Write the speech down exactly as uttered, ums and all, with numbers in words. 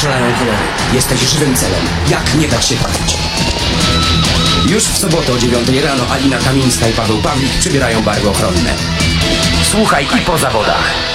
szalają kolory. Jesteś żywym celem. Jak nie dać się trafić? Już w sobotę o dziewiątej rano Alina Kamińska i Paweł Pawlik przybierają barwy ochronne. Słuchaj i po zawodach.